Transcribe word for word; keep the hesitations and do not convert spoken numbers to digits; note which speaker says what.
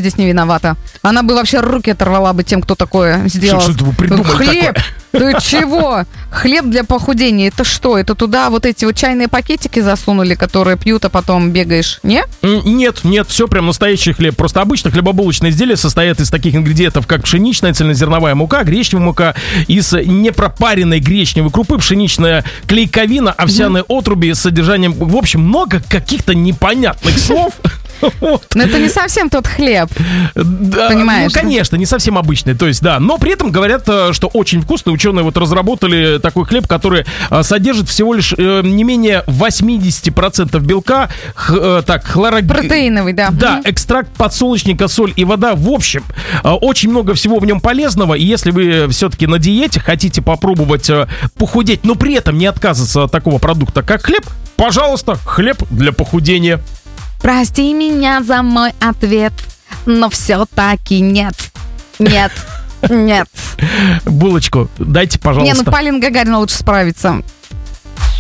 Speaker 1: здесь не виновата. Она бы вообще руки оторвала бы тем, кто такое сделал.
Speaker 2: Что, что вы придумали
Speaker 1: Хлеб!
Speaker 2: такое?
Speaker 1: Ты чего? Хлеб для похудения. Это что? Это туда вот эти вот чайные пакетики засунули, которые пьют, а потом бегаешь? Не?
Speaker 2: Нет, нет, все прям настоящий хлеб. Просто обычно хлебобулочные изделия состоят из таких ингредиентов, как пшеничная цельнозерновая мука, гречневая мука, из непропаренной гречневой крупы, пшеничная клейковина, овсяные mm-hmm. отруби с содержанием, в общем, много каких-то непонятных слов.
Speaker 1: Вот. Но это не совсем тот хлеб,
Speaker 2: да,
Speaker 1: понимаешь?
Speaker 2: Ну, конечно, не совсем обычный, то есть, да. Но при этом говорят, что очень вкусный. Ученые вот разработали такой хлеб, который содержит всего лишь э, не менее восемьдесят процентов белка, х, э, так, хлорог...
Speaker 1: Протеиновый, да.
Speaker 2: Да, mm-hmm. экстракт подсолнечника, соль и вода. В общем, э, очень много всего в нем полезного. И если вы все-таки на диете, хотите попробовать э, похудеть, но при этом не отказываться от такого продукта, как хлеб, пожалуйста, хлеб для похудения.
Speaker 1: Прости меня за мой ответ, но все-таки нет, нет, нет.
Speaker 2: Булочку дайте, пожалуйста.
Speaker 1: Не, ну Полина Гагарина лучше справится.